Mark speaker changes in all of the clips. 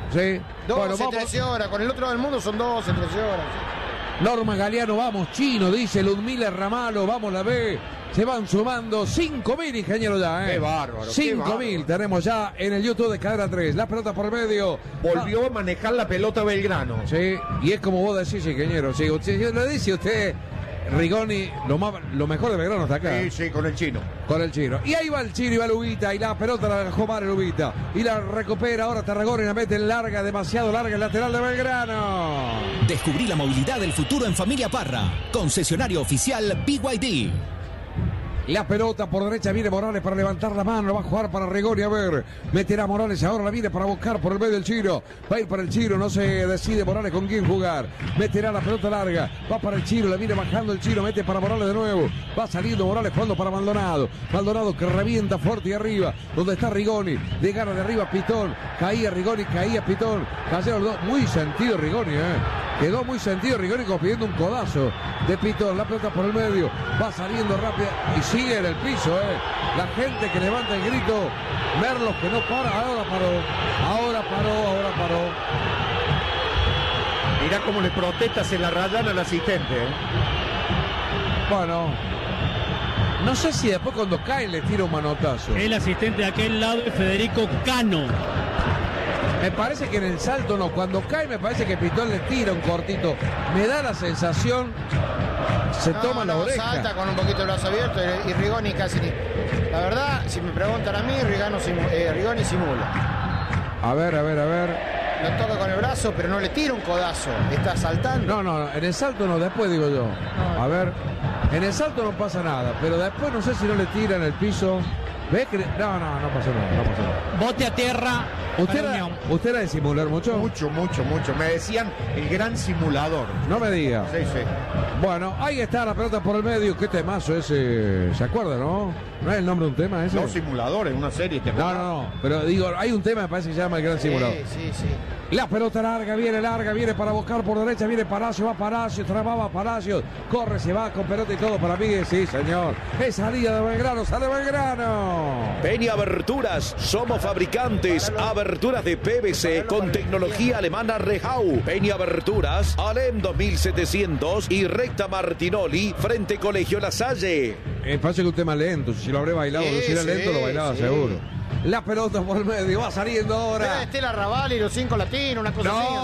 Speaker 1: Sí.
Speaker 2: 2 en 13 horas. Con el otro lado del mundo son 2 en 13 horas.
Speaker 1: Norma Galeano, vamos chino, dice Ludmila Ramalo, vamos la B. Se van sumando 5.000 ingenieros ya,
Speaker 2: Qué bárbaro.
Speaker 1: 5.000 tenemos ya en el YouTube de Cadena 3. La pelota por medio.
Speaker 3: Volvió a manejar la pelota Belgrano.
Speaker 1: Sí, y es como vos decís, ingeniero. Sí, usted, lo dice usted, Rigoni, lo mejor de Belgrano está acá.
Speaker 3: Sí, con el chino.
Speaker 1: Con el chino. Y ahí va el chino y va Lubita. Y la pelota la dejó mal Lubita. Y la recupera ahora Tarragona y la mete larga, demasiado larga, el lateral de Belgrano.
Speaker 4: Descubrí la movilidad del futuro en Familia Parra. Concesionario oficial BYD.
Speaker 1: La pelota por derecha, viene Morales para levantar la mano, va a jugar para Rigoni, a ver, meterá Morales, ahora la viene para buscar por el medio del Chino, va a ir para el Chino, no se decide Morales con quién jugar, meterá la pelota larga, va para el Chino, la viene bajando el Chino, mete para Morales de nuevo, va saliendo Morales jugando para Maldonado que revienta fuerte y arriba, donde está Rigoni, le gana de arriba Pitón, caía Rigoni, caía Pitón, cayeron los dos, muy sentido Rigoni, quedó muy sentido Rigoni como pidiendo un codazo de Pitón, la pelota por el medio, va saliendo rápida y sigue en el piso, la gente que levanta el grito, Merlos que no para, ahora paró.
Speaker 3: Mirá cómo le protestas en la rayana al asistente.
Speaker 1: Bueno, no sé si después cuando cae le tira un manotazo.
Speaker 5: El asistente de aquel lado es Federico Cano.
Speaker 1: Me parece que en el salto no, cuando cae me parece que Pitón le tira un cortito. Me da la sensación, toma la oreja.
Speaker 2: Salta con un poquito el brazo abierto y Rigoni casi ni... La verdad, si me preguntan a mí, Rigoni simula.
Speaker 1: A ver.
Speaker 2: Lo toca con el brazo, pero no le tira un codazo. Está saltando.
Speaker 1: No, en el salto no, después digo yo. A ver, en el salto no pasa nada, pero después no sé si no le tira en el piso. ¿Ves que no pasa nada.
Speaker 5: Bote a tierra.
Speaker 1: ¿Usted era de simular mucho?
Speaker 3: Mucho. Me decían el gran simulador.
Speaker 1: No me diga.
Speaker 3: Sí.
Speaker 1: Bueno, ahí está la pelota por el medio. Qué temazo ese. ¿Se acuerda, no? ¿No es el nombre de un tema ese?
Speaker 3: No, simuladores, una serie.
Speaker 1: No. Pero digo, hay un tema que parece que se llama El Gran Simulador.
Speaker 2: Sí.
Speaker 1: La pelota larga, viene para buscar por derecha, viene Palacio, va Palacio, trababa Palacio, corre, se va con pelota y todo para mí, sí señor, es salida de Belgrano, sale Belgrano.
Speaker 6: Peña Aberturas, somos fabricantes, aberturas de PVC con tecnología alemana Rehau. Peña Aberturas, Alem 2700 y Recta Martinoli, frente Colegio La Salle.
Speaker 1: Parece que un tema lento, si lo habré bailado, si era lento lo bailaba seguro. La pelota por el medio, va saliendo ahora.
Speaker 2: Estela Raval y los 5 latinos, una cosa así.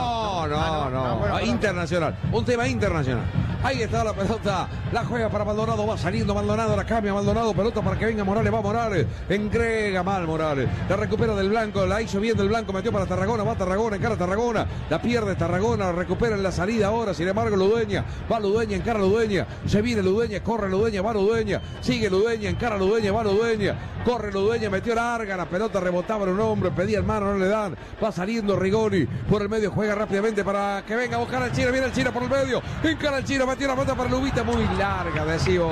Speaker 1: No. Bueno, internacional. Un tema internacional. Ahí está la pelota. La juega para Maldonado. Va saliendo Maldonado. La cambia Maldonado. Pelota para que venga Morales. Va Morales. Entrega mal Morales. La recupera del blanco. La hizo bien del blanco. Metió para Tarragona. Va Tarragona. Encara Tarragona. La pierde Tarragona. La recupera en la salida ahora. Sin embargo, Ludueña. Va Ludueña. Encara Ludueña. Se viene Ludueña. Corre Ludueña. Va Ludueña. Sigue Ludueña. Encara Ludueña. Va Ludueña. Corre Ludueña. Metió larga. La pelota rebotaba en un hombre. Pedía el mano. No le dan. Va saliendo Rigoni. Por el medio. Juega rápidamente para que venga a buscar al Chino. Viene el Chino por el medio. Encara el Chino. Metió la pelota para Lubita. Muy larga.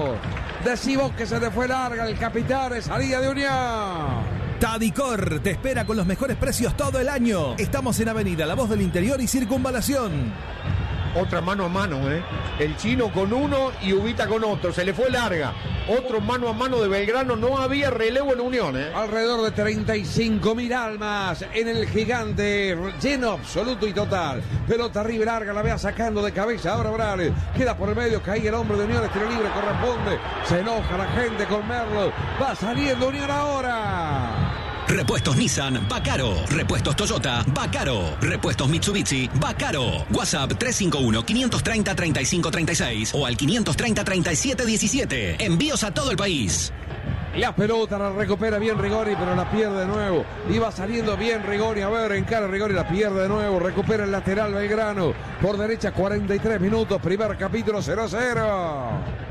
Speaker 1: Decimos que se le fue larga el capitán. Salida de Unión.
Speaker 4: Tadicor te espera con los mejores precios todo el año. Estamos en Avenida La Voz del Interior y Circunvalación.
Speaker 3: Otra mano a mano, El Chino con uno y Ubita con otro. Se le fue larga. Otro mano a mano de Belgrano. No había relevo en Unión,
Speaker 1: Alrededor de 35.000 almas en el Gigante. Lleno absoluto y total. Pelota arriba larga. La vea sacando de cabeza. Ahora Morales. Queda por el medio. Cae el hombre de Unión. Tiro libre. Corresponde. Se enoja la gente con Merlo. Va saliendo Unión ahora.
Speaker 4: Repuestos Nissan, Bacaro. Repuestos Toyota, Bacaro. Repuestos Mitsubishi, Bacaro. WhatsApp 351-530-3536 o al 530-3717. Envíos a todo el país.
Speaker 1: La pelota la recupera bien Rigoni, pero la pierde de nuevo. Iba saliendo bien Rigoni. A ver, encara Rigoni, la pierde de nuevo. Recupera el lateral Belgrano. Por derecha, 43 minutos. Primer capítulo, 0-0.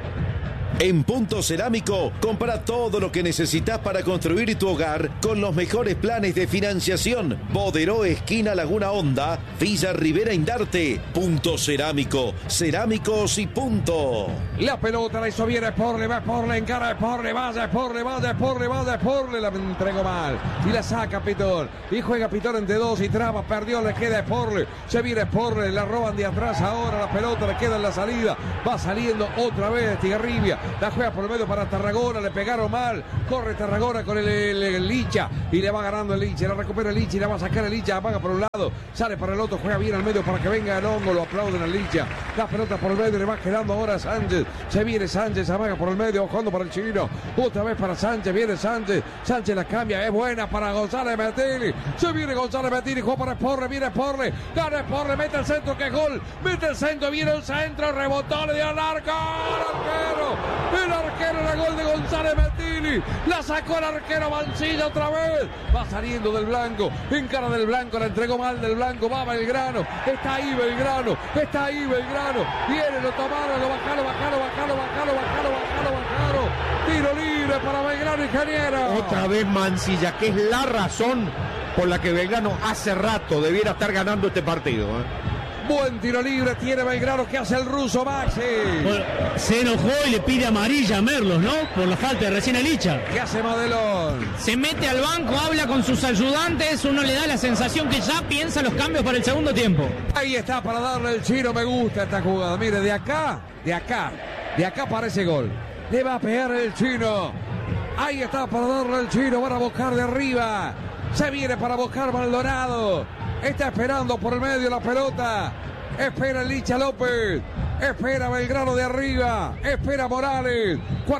Speaker 6: En Punto Cerámico, compra todo lo que necesitas para construir tu hogar con los mejores planes de financiación. Boderó, esquina Laguna Honda, Villa Rivera Indarte. Punto Cerámico, cerámicos y punto.
Speaker 1: La pelota la hizo bien Sporle, va Sporle, encara Sporle, vaya Sporle, la entregó mal. Y la saca Pitón. Y juega Pitón entre dos y traba, perdió, le queda Sporle. Se viene Sporle, la roban de atrás ahora, la pelota le queda en la salida. Va saliendo otra vez Estigarribia. La juega por el medio para Tarragona. Le pegaron mal. Corre Tarragona con el Licha. Y le va ganando el Licha. La recupera el Licha y la va a sacar el Licha. Apaga por un lado. Sale para el otro. Juega bien al medio para que venga el hongo. Lo aplauden al Licha. La pelota por el medio. Le va quedando ahora Sánchez. Se viene Sánchez. Amaga por el medio. Jugando para el chino. Otra vez para Sánchez. Viene Sánchez. Sánchez la cambia. Es buena para González Mettini. Se viene González Mettini. Juega para Sporre. Viene Sporre. Gana Sporre. Mete el centro. Que gol. Mete el centro. Viene el centro. Rebotó. Le dio al arco. El arquero era gol de González Mettini. La sacó el arquero Mancilla otra vez. Va saliendo del blanco. En cara del blanco. La entregó mal del blanco. Va Belgrano. Está ahí Belgrano. Está ahí Belgrano. Viene, lo tomaron. Lo bajaron. Tiro libre para Belgrano, ingeniero.
Speaker 3: Otra vez Mancilla, que es la razón por la que Belgrano hace rato debiera estar ganando este partido.
Speaker 1: Buen tiro libre tiene Belgrano. Que hace el ruso Maxi?
Speaker 5: Bueno, se enojó y le pide amarilla a Merlos, ¿no? Por la falta de recién el Licha.
Speaker 1: ¿Qué hace Modelón?
Speaker 7: Se mete al banco, habla con sus ayudantes. Uno le da la sensación que ya piensa los cambios para el segundo tiempo.
Speaker 1: Ahí está para darle el chino. Me gusta esta jugada. Mire, de acá parece gol. Le va a pegar el chino. Ahí está para darle el chino. Van a buscar de arriba. Se viene para buscar Maldonado. Está esperando por el medio la pelota. Espera el Licha López. Espera Belgrano de arriba. Espera Morales.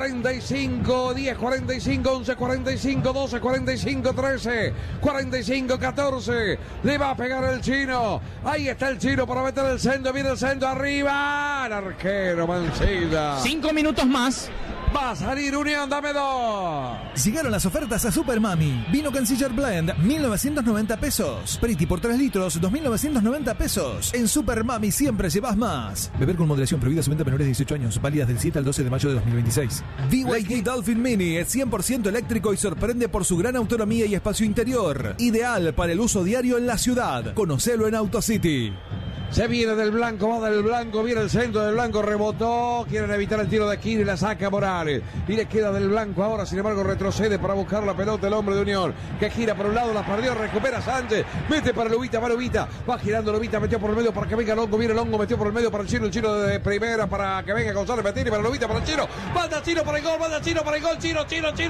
Speaker 1: 45, 10, 45, 11, 45, 12, 45, 13, 45, 14. Le va a pegar el chino. Ahí está el chino para meter el centro. Viene el centro arriba. El arquero Mancilla.
Speaker 7: 5 minutos más.
Speaker 1: Va a salir Unión, dame 2.
Speaker 4: Llegaron las ofertas a Super Mami. Vino Canciller Blend, 1.990 pesos. Pretty por 3 litros, 2.990 pesos. En Super Mami siempre llevas más. Beber con moderación, prohibida su venta a menores de 18 años. Válidas del 7 al 12 de mayo de 2026. BYD Dolphin Mini es 100% eléctrico y sorprende por su gran autonomía y espacio interior. Ideal para el uso diario en la ciudad. Conocelo en AutoCity.
Speaker 1: Se viene del blanco, va del blanco, viene el centro del blanco, rebotó. Quieren evitar el tiro de esquina y la saca Morales. Y le queda del blanco ahora, sin embargo retrocede para buscar la pelota el hombre de Unión. Que gira por un lado, la perdió, recupera Sánchez. Mete para Lubita, va Lubita. Va girando Lubita, metió por el medio para que venga Longo. Viene Longo, metió por el medio para el chino de primera para que venga González Mettini, para Lubita, para el chino. Manda chino para el gol, chino.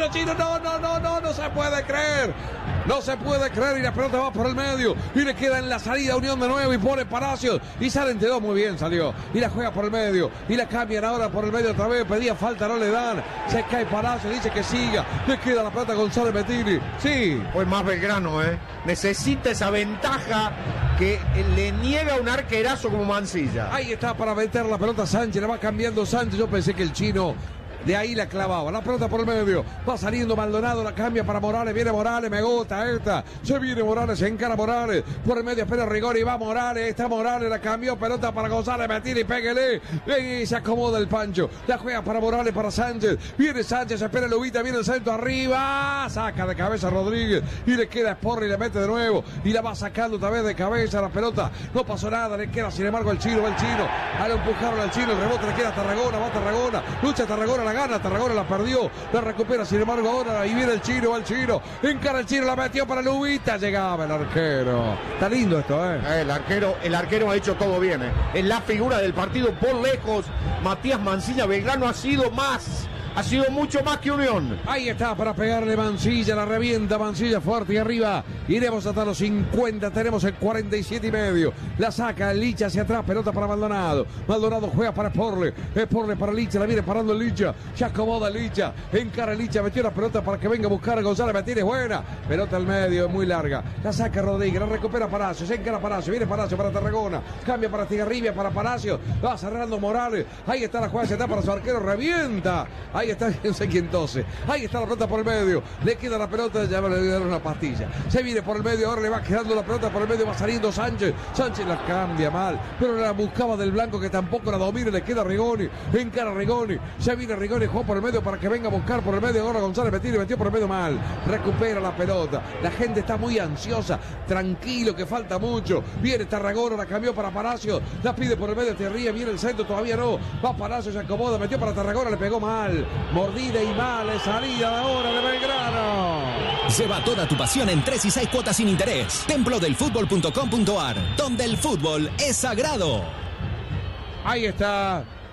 Speaker 1: No se puede creer. No se puede creer y la pelota va por el medio. Y le queda en la salida Unión de nuevo y pone Palacios. Y salen de dos, muy bien salió. Y la juega por el medio. Y la cambian ahora por el medio otra vez. Pedía falta, no le dan. Se cae Palacios, dice que siga. Le queda la pelota a González Mettini. Sí.
Speaker 3: Pues más Belgrano, necesita esa ventaja que le niega un arquerazo como Mancilla.
Speaker 1: Ahí está para meter la pelota Sánchez. La va cambiando Sánchez. Yo pensé que el chino de ahí la clavaba. La pelota por el medio. Va saliendo Maldonado. La cambia para Morales. Viene Morales. Me gusta esta. Se viene Morales. Se encara Morales. Por el medio espera Rigoni. Va Morales. Está Morales. La cambió. Pelota para González Mettini. Pégale. Y se acomoda el Pancho. La juega para Morales. Para Sánchez. Viene Sánchez. Espera Lubita. Viene el centro arriba. Saca de cabeza Rodríguez. Y le queda Sporri. Y le mete de nuevo. Y la va sacando otra vez de cabeza la pelota. No pasó nada. Le queda sin embargo el chino. Va el chino. Ahí lo empujaron al chino. El rebote le queda a Tarragona. Va Tarragona. Lucha Tarragona. Gana, Tarragona la perdió, la recupera, sin embargo ahora ahí viene el chino, encara el chino, la metió para Lubita, llegaba el arquero. Está lindo esto,
Speaker 3: El arquero ha hecho todo bien, Es la figura del partido por lejos. Matías Mancilla. Belgrano ha sido mucho más que Unión.
Speaker 1: Ahí está para pegarle Mancilla, la revienta Mancilla fuerte y arriba. Iremos hasta los 50, tenemos el 47 y medio. La saca Licha hacia atrás, pelota para Maldonado. Maldonado juega para Sporle para Licha, la viene parando el Licha. Se acomoda Licha, encara Licha, metió la pelota para que venga a buscar a González Mettini, buena. Pelota al medio, es muy larga. La saca Rodríguez, la recupera Palacios, se encara Palacios, viene Palacios para Tarragona. Cambia para Tigarribia, para Palacios. Va cerrando Morales. Ahí está la jugada, se está para su arquero, revienta. Ahí está, no sé quién tose. Ahí está la pelota por el medio. Le queda la pelota, ya le dieron una pastilla. Se viene por el medio, ahora le va quedando la pelota por el medio, va saliendo Sánchez. Sánchez la cambia mal, pero la buscaba del blanco que tampoco la domina. Le queda Rigoni, encara Rigoni. Se viene Rigoni, jugó por el medio para que venga a buscar por el medio. Ahora González Mettini metió por el medio mal. Recupera la pelota. La gente está muy ansiosa. Tranquilo, que falta mucho. Viene Tarragona, la cambió para Palacios. La pide por el medio, te ríe. Viene el centro, todavía no. Va Palacios, se acomoda, metió para Tarragona, le pegó mal. Mordida y mal, salida de ahora de Belgrano.
Speaker 8: Lleva toda tu pasión en 3 y 6 cuotas sin interés. Templodelfutbol.com.ar, donde el fútbol es sagrado.
Speaker 1: Ahí está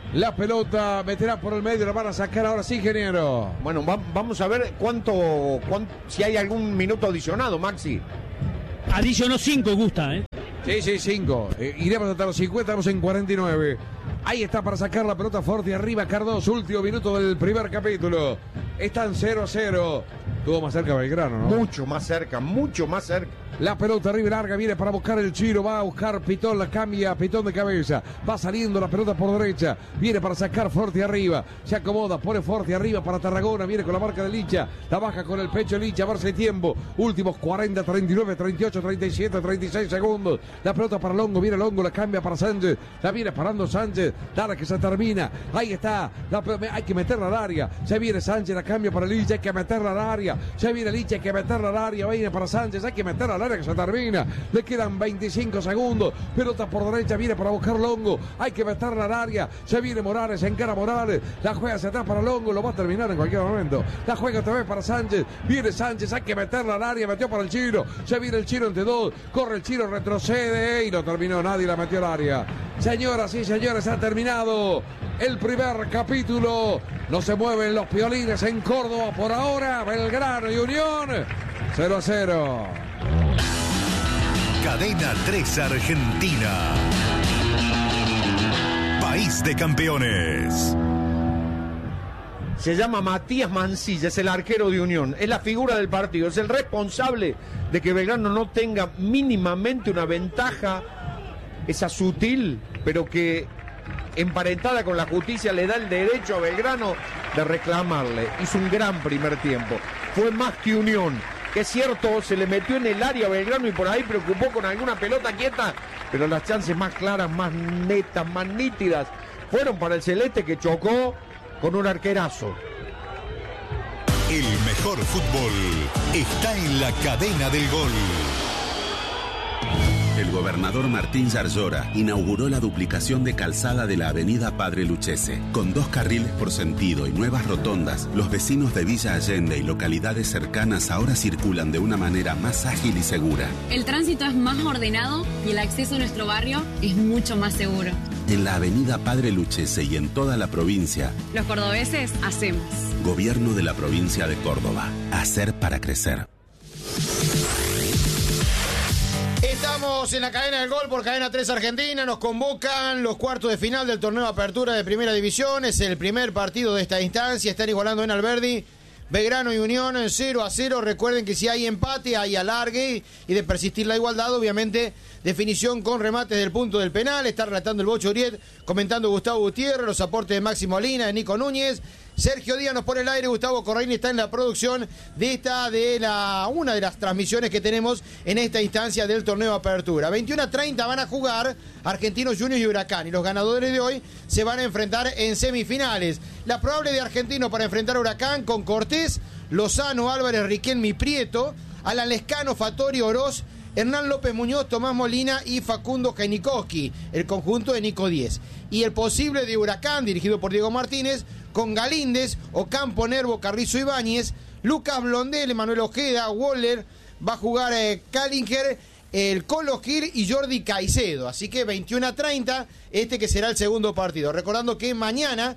Speaker 1: La pelota meterá por el medio, la van a sacar ahora sí, ingeniero.
Speaker 3: Bueno, vamos a ver cuánto, si hay algún minuto adicionado, Maxi.
Speaker 5: Adicionó 5, Gusta, ¿eh?
Speaker 1: Sí, 5. Iremos hasta los 50, estamos en 49. Ahí está para sacar la pelota fuerte arriba Cardoso, último minuto del primer capítulo. Están 0-0. Estuvo más cerca Belgrano, ¿no?
Speaker 3: Mucho más cerca, mucho más cerca.
Speaker 1: La pelota arriba larga, viene para buscar el Chiro, va a buscar Pitón, la cambia, Pitón de cabeza, va saliendo la pelota por derecha, viene para sacar Forte arriba, se acomoda, pone Forte arriba para Tarragona, viene con la marca de Licha, la baja con el pecho Licha, a ver si hay tiempo, últimos 40, 39, 38, 37, 36 segundos, la pelota para Longo, viene Longo, la cambia para Sánchez, la viene parando Sánchez, dale que se termina, ahí está, hay que meterla al área, se viene Sánchez, la cambia para Licha, hay que meterla al área, se viene Licha, hay que meterla al área, viene para Sánchez, hay que meterla al área, que se termina, le quedan 25 segundos, pelota por derecha, viene para buscar Longo, hay que meterla al área, se viene Morales, encara Morales, la juega hacia atrás para Longo, lo va a terminar en cualquier momento, la juega otra vez para Sánchez, viene Sánchez, hay que meterla al área, metió para el Chiro, se viene el Chiro entre dos, corre el Chiro, retrocede y no terminó nadie, la metió al área. Señoras y señores, ha terminado el primer capítulo, no se mueven los piolines en Córdoba por ahora, Belgrano y Unión, 0-0.
Speaker 9: Cadena 3 Argentina. País de campeones.
Speaker 3: Se llama Matías Mancilla, es el arquero de Unión, es la figura del partido, es el responsable de que Belgrano no tenga mínimamente una ventaja, esa sutil, pero que emparentada con la justicia le da el derecho a Belgrano de reclamarle. Hizo un gran primer tiempo, fue más que Unión, que es cierto, se le metió en el área a Belgrano y por ahí preocupó con alguna pelota quieta, pero las chances más claras, más netas, más nítidas, fueron para el Celeste, que chocó con un arquerazo.
Speaker 9: El mejor fútbol está en la cadena del gol.
Speaker 10: El gobernador Martín Yarlora inauguró la duplicación de calzada de la avenida Padre Lucchese. Con 2 carriles por sentido y nuevas rotondas, los vecinos de Villa Allende y localidades cercanas ahora circulan de una manera más ágil y segura.
Speaker 11: El tránsito es más ordenado y el acceso a nuestro barrio es mucho más seguro.
Speaker 10: En la avenida Padre Lucchese y en toda la provincia,
Speaker 11: los cordobeses hacemos.
Speaker 10: Gobierno de la provincia de Córdoba. Hacer para crecer.
Speaker 2: Estamos en la cadena del gol por Cadena 3 Argentina. Nos convocan los cuartos de final del torneo de apertura de Primera División. Es el primer partido de esta instancia. Están igualando en Alberdi Belgrano y Unión 0-0. Recuerden que si hay empate, hay alargue. Y de persistir la igualdad, obviamente, definición con remates del punto del penal. Está relatando el Bocho Uriet, comentando Gustavo Gutiérrez, los aportes de Máximo Alina, de Nico Núñez. Sergio Díaz nos pone el aire, Gustavo Corraini está en la producción de una de las transmisiones que tenemos en esta instancia del torneo de apertura. 21:30 van a jugar Argentinos Juniors y Huracán, y los ganadores de hoy se van a enfrentar en semifinales. La probable de Argentino para enfrentar a Huracán con Cortés, Lozano, Álvarez, Riquelme y Prieto, Alan Lescano, Fattori, Oroz, Hernán López Muñoz, Tomás Molina y Facundo Janikowski, el conjunto de Nico 10. Y el posible de Huracán, dirigido por Diego Martínez, con Galíndez, Ocampo, Nervo, Carrizo Ibáñez, Lucas Blondel, Manuel Ojeda, Waller, va a jugar Callinger, el Colo Gil y Jordi Caicedo. Así que 21:30, que será el segundo partido. Recordando que mañana,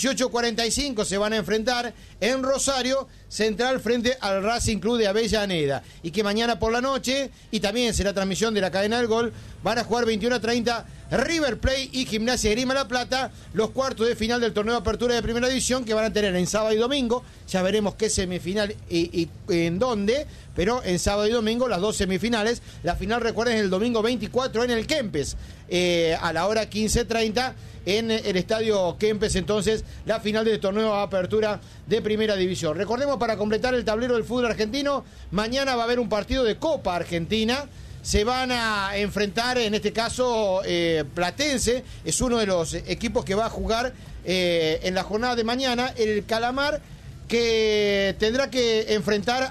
Speaker 2: 18:45, se van a enfrentar en Rosario Central frente al Racing Club de Avellaneda. Y que mañana por la noche, y también será transmisión de la cadena del gol, van a jugar 21:30 River Plate y Gimnasia de Grima La Plata, los cuartos de final del torneo de apertura de Primera División, que van a tener en sábado y domingo. Ya veremos qué semifinal y en dónde, pero en sábado y domingo las dos semifinales. La final, recuerden, es el domingo 24 en el Kempes, a la hora 15:30 en el estadio Kempes. Entonces, la final del torneo de apertura de Primera División. Recordemos, para completar el tablero del fútbol argentino, mañana va a haber un partido de Copa Argentina. Se van a enfrentar, en este caso, Platense, es uno de los equipos que va a jugar en la jornada de mañana, el Calamar, que tendrá que enfrentar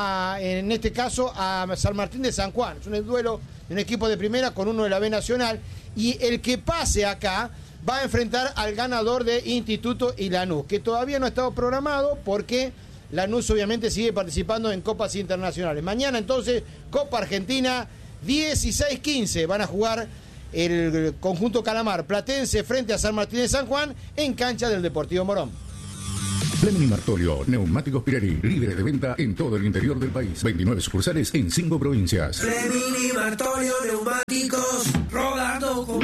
Speaker 2: en este caso, a San Martín de San Juan. Es un duelo de un equipo de primera con uno de la B Nacional, y el que pase acá va a enfrentar al ganador de Instituto y Lanús, que todavía no ha estado programado porque Lanús obviamente sigue participando en copas internacionales. Mañana entonces, Copa Argentina, 16:15 van a jugar el conjunto Calamar Platense frente a San Martín de San Juan en cancha del Deportivo Morón.
Speaker 12: Fleming y Martolio, neumáticos Pirelli, líderes de venta en todo el interior del país. 29 sucursales en 5 provincias.
Speaker 13: Fleming y Martolio, neumáticos, rodando con...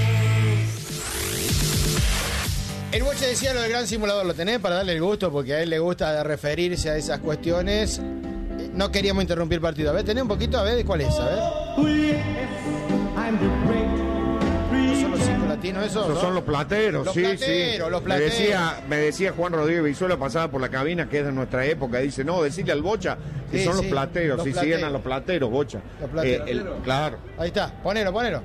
Speaker 2: El Boche decía lo del gran simulador, ¿lo tenés para darle el gusto? Porque a él le gusta referirse a esas cuestiones. No queríamos interrumpir el partido. A ver, tenés un poquito, a ver, ¿cuál es? A ver. ¿No son los 5 latinos esos?
Speaker 3: Esos
Speaker 2: ¿no?
Speaker 3: son los plateros,
Speaker 2: Los
Speaker 3: sí,
Speaker 2: plateros,
Speaker 3: sí.
Speaker 2: los plateros.
Speaker 3: Me decía Juan Rodríguez Vizuela, pasaba por la cabina, que es de nuestra época. Dice, no, decirle al Bocha que
Speaker 2: Sí,
Speaker 3: son
Speaker 2: sí,
Speaker 3: los plateros.
Speaker 2: los
Speaker 3: Sí,
Speaker 2: plateros.
Speaker 3: siguen a los plateros, Bocha.
Speaker 2: Los plateros.
Speaker 3: Claro.
Speaker 2: Ahí está, ponelo.
Speaker 1: Claro.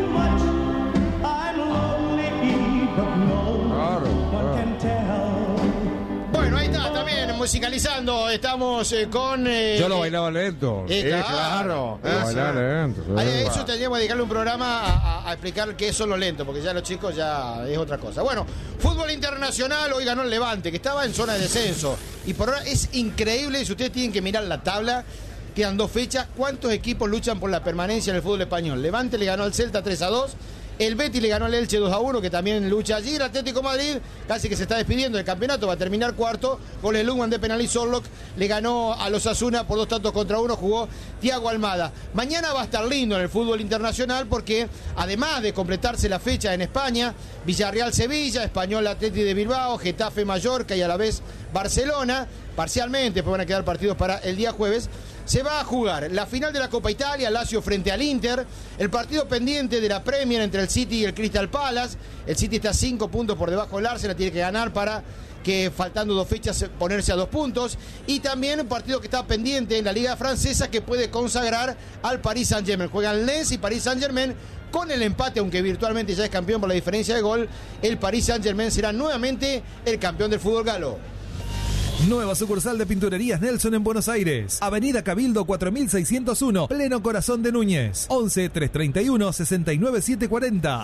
Speaker 2: Bueno, ahí está, también musicalizando. Estamos con...
Speaker 1: Yo lo bailaba lento.
Speaker 2: Claro.
Speaker 1: Lo bailaba lento.
Speaker 2: A eso tendríamos que dedicarle un programa a explicar qué son los lentos, porque ya los chicos ya es otra cosa. Bueno, fútbol internacional, hoy ganó el Levante, que estaba en zona de descenso. Y por ahora es increíble, si ustedes tienen que mirar la tabla, quedan 2 fechas, ¿cuántos equipos luchan por la permanencia en el fútbol español? Levante le ganó al Celta 3-2. El Betis le ganó al Elche 2-1, que también lucha allí. El Atlético Madrid casi que se está despidiendo del campeonato, va a terminar cuarto. Con el Lugman de penal y Sorlock le ganó a los Osasuna por 2-1, jugó Thiago Almada. Mañana va a estar lindo en el fútbol internacional porque además de completarse la fecha en España, Villarreal-Sevilla, Español Atleti de Bilbao, Getafe-Mallorca y a la vez Barcelona, parcialmente, pues van a quedar partidos para el día jueves. Se va a jugar la final de la Copa Italia, Lazio frente al Inter, el partido pendiente de la Premier entre el City y el Crystal Palace. El City está 5 puntos por debajo del Arsenal, tiene que ganar para que faltando 2 fechas ponerse a 2 puntos. Y también un partido que está pendiente en la Liga Francesa que puede consagrar al Paris Saint-Germain. Juegan Lens y Paris Saint-Germain. Con el empate, aunque virtualmente ya es campeón por la diferencia de gol, el Paris Saint-Germain será nuevamente el campeón del fútbol galo.
Speaker 4: Nueva sucursal de Pinturerías Nelson en Buenos Aires. Avenida Cabildo 4601, pleno corazón de Núñez. 11 331 69 740.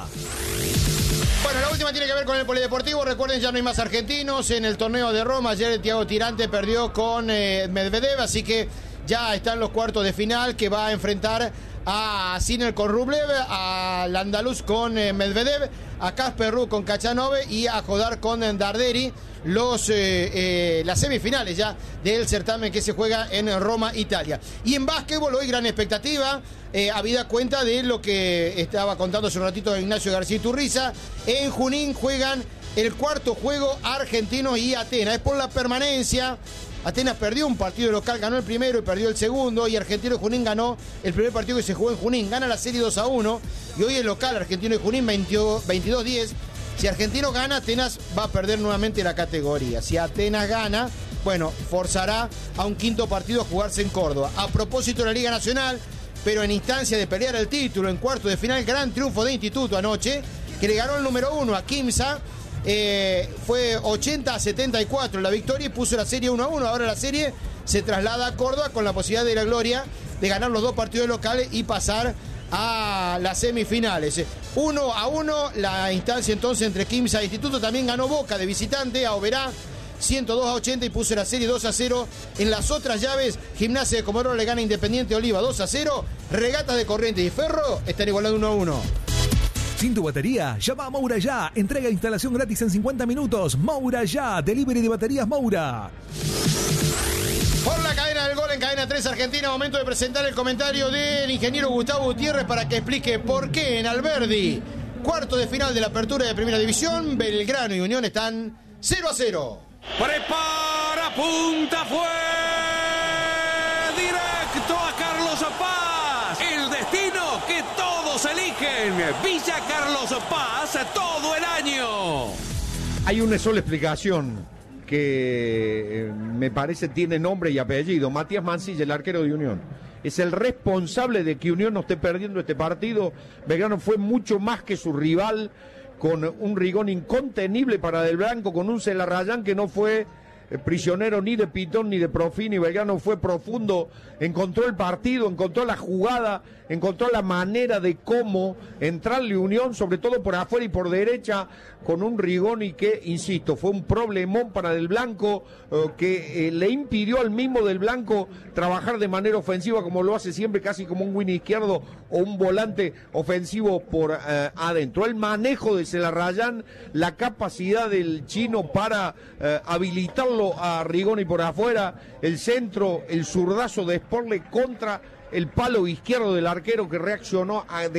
Speaker 2: Bueno, la última tiene que ver con el polideportivo. Recuerden, ya no hay más argentinos en el torneo de Roma. Ayer el Thiago Tirante perdió con Medvedev, así que ya están los cuartos de final, que va a enfrentar a Sinner con Rublev, al andaluz con Medvedev, a Casper Ruud con Kachanove y a Jodar con Darderi. Las semifinales ya del certamen que se juega en Roma, Italia. Y en básquetbol hoy gran expectativa, habida cuenta de lo que estaba contando hace un ratito Ignacio García Iturriza. En Junín juegan el cuarto juego Argentinos y Atenas, es por la permanencia. Atenas perdió un partido local, ganó el primero y perdió el segundo, y Argentino y Junín ganó el primer partido que se jugó en Junín, gana la serie 2-1, y hoy el local Argentino y Junín 22-10. Si Argentino gana, Atenas va a perder nuevamente la categoría. Si Atenas gana, bueno, forzará a un quinto partido a jugarse en Córdoba. A propósito de la Liga Nacional, pero en instancia de pelear el título en cuarto de final, gran triunfo de Instituto anoche, que le ganó el número 1 a Quimsa. Fue 80-74 la victoria y puso la serie 1-1. Ahora la serie se traslada a Córdoba con la posibilidad de la gloria de ganar los 2 partidos locales y pasar a las semifinales. 1-1 la instancia entonces entre Quimsa e Instituto. También ganó Boca de visitante a Oberá 102-80 y puso la serie 2-0. En las otras llaves, Gimnasia de Comodoro le gana Independiente Oliva 2-0. Regatas de Corrientes y Ferro están igualando 1-1.
Speaker 4: Sin tu batería, llama a Moura Ya. Entrega e instalación gratis en 50 minutos. Moura Ya, delivery de baterías Moura.
Speaker 2: Por la cadena del gol en Cadena 3 Argentina, momento de presentar el comentario del ingeniero Gustavo Gutiérrez para que explique por qué en Alberdi, cuarto de final de la apertura de Primera División, Belgrano y Unión están 0-0.
Speaker 1: Prepara, punta, fue directo a Carlos Paz. El destino que todos eligen. Villa Carlos Paz todo el año.
Speaker 3: Hay una sola explicación que me parece tiene nombre y apellido. Matías Mancilla, el arquero de Unión, es el responsable de que Unión no esté perdiendo este partido. Belgrano fue mucho más que su rival, con un rigón incontenible para Del Blanco, con un Celarrayán que no fue prisionero ni de Pitón ni de Profini. Belgrano fue profundo, encontró el partido, encontró la jugada encontró la manera de cómo entrarle Unión, sobre todo por afuera y por derecha, con un Rigoni que, insisto, fue un problemón para Del Blanco, que le impidió al mismo Del Blanco trabajar de manera ofensiva como lo hace siempre, casi como un win izquierdo o un volante ofensivo por adentro. El manejo de Celarrayán, la capacidad del chino para habilitarlo a Rigoni por afuera, el centro, el zurdazo de Sporle contra el palo izquierdo del arquero que reaccionó